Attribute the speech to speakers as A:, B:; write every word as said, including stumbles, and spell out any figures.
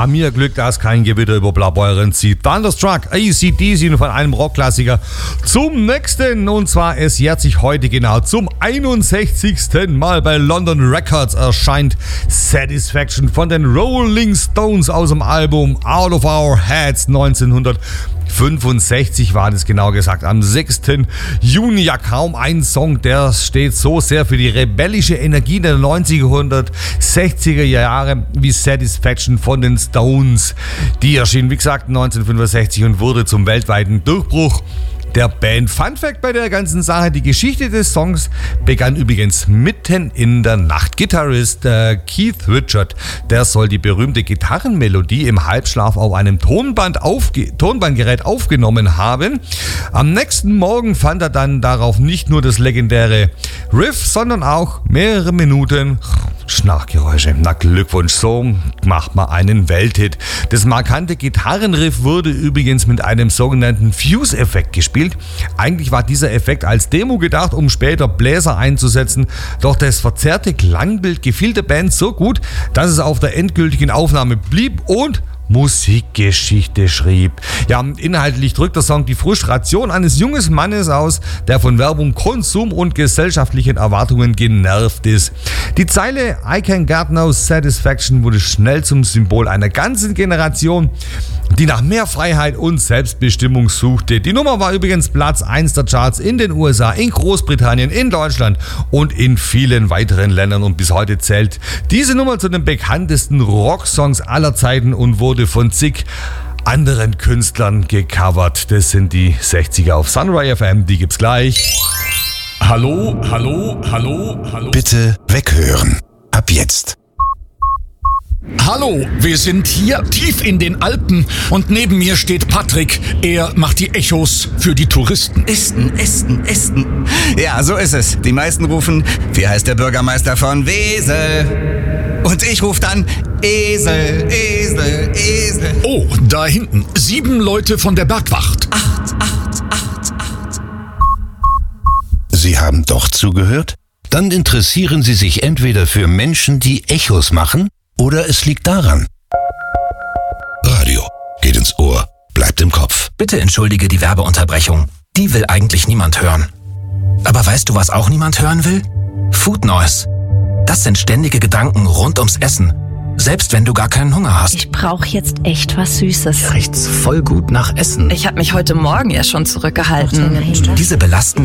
A: Ja, mir Glück, dass kein Gewitter über Blaubeuren zieht. Thunderstruck, A C D C von einem Rockklassiker zum nächsten. Und zwar, es jährt sich heute genau zum einundsechzigsten Mal bei London Records erscheint Satisfaction von den Rolling Stones aus dem Album Out of Our Heads neunzehnhundertfünfundsechzig war das genau gesagt, am sechsten Juni. Ja, kaum ein Song, der steht so sehr für die rebellische Energie der neunzehnhundertsechziger Jahre wie Satisfaction von den Stones. Die erschien, wie gesagt, neunzehnhundertfünfundsechzig und wurde zum weltweiten Durchbruch der Band. Fun Fact bei der ganzen Sache: Die Geschichte des Songs begann übrigens mitten in der Nacht. Gitarrist äh, Keith Richard, der soll die berühmte Gitarrenmelodie im Halbschlaf auf einem Tonband aufge- Tonbandgerät aufgenommen haben. Am nächsten Morgen fand er dann darauf nicht nur das legendäre Riff, sondern auch mehrere Minuten Schnarchgeräusche. Na, Glückwunsch, so macht man einen Welthit. Das markante Gitarrenriff wurde übrigens mit einem sogenannten Fuse-Effekt gespielt. Eigentlich war dieser Effekt als Demo gedacht, um später Bläser einzusetzen, doch das verzerrte Klangbild gefiel der Band so gut, dass es auf der endgültigen Aufnahme blieb und Musikgeschichte schrieb. Ja, inhaltlich drückt der Song die Frustration eines jungen Mannes aus, der von Werbung, Konsum und gesellschaftlichen Erwartungen genervt ist. Die Zeile I can get no satisfaction wurde schnell zum Symbol einer ganzen Generation, die nach mehr Freiheit und Selbstbestimmung suchte. Die Nummer war übrigens Platz eins der Charts in den U S A, in Großbritannien, in Deutschland und in vielen weiteren Ländern, und bis heute zählt diese Nummer zu den bekanntesten Rocksongs aller Zeiten und wurde von zig anderen Künstlern gecovert. Das sind die sechziger auf Sunray F M, die gibt's gleich.
B: Hallo, hallo, hallo, hallo.
C: Bitte weghören. Ab jetzt.
B: Hallo, wir sind hier tief in den Alpen und neben mir steht Patrick. Er macht die Echos für die Touristen.
D: Esten, Esten, Esten. Ja, so ist es. Die meisten rufen, wie heißt der Bürgermeister von Wesel? Und ich rufe dann, Esel, Esel, Esel.
B: Oh, da hinten, sieben Leute von der Bergwacht.
D: Acht, acht, acht, acht.
C: Sie haben doch zugehört? Dann interessieren Sie sich entweder für Menschen, die Echos machen, oder es liegt daran. Radio geht ins Ohr, bleibt im Kopf.
E: Bitte entschuldige die Werbeunterbrechung. Die will eigentlich niemand hören. Aber weißt du, was auch niemand hören will? Food Noise. Das sind ständige Gedanken rund ums Essen. Selbst wenn du gar keinen Hunger hast.
F: Ich brauche jetzt echt was Süßes.
E: Hier riecht's voll gut nach Essen.
F: Ich habe mich heute Morgen erst schon zurückgehalten.
E: Diese belastenden